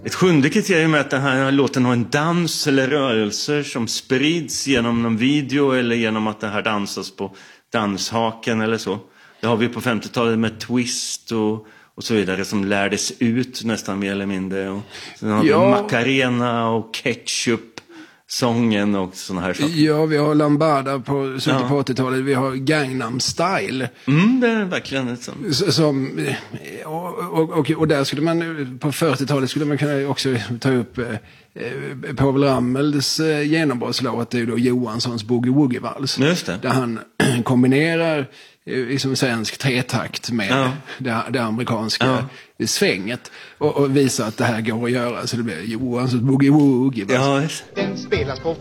Ett sjunde kriterium är att den här låten har en dans eller rörelser som sprids genom någon video eller genom att det här dansas på danshaken eller så. Det har vi på 50-talet med Twist och så vidare som lärdes ut nästan mer eller mindre. Och sen har vi Macarena och Ketchup. Sången och såna här saker. Ja, vi har Lambada på 80-talet. Vi har Gangnam Style. Det är verkligen ett sånt. Och där skulle man, på 40-talet skulle man kunna också ta upp Povel Ramels genombrottslåt. Det är då Johanssons Boogie Woogie-vals. Just det. Där han kombinerar liksom svensk tretakt med det amerikanska svänget och visar att det här går att göra, så det blir Johanssons Boogie Woogie. Den spelas på